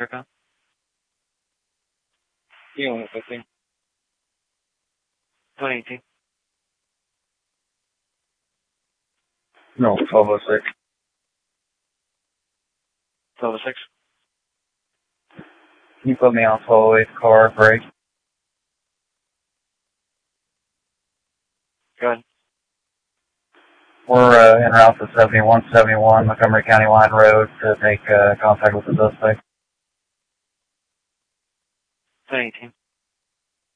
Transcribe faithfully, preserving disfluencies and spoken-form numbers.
Kirkon. You only fifteen. twenty eighteen. No, twelve oh six. twelve oh six. Can you put me on twelve oh eight car break? Go ahead. We're uh, en route to seventy-one seventy-one Montgomery County Line Road to make uh, contact with the suspect. twenty eighteen.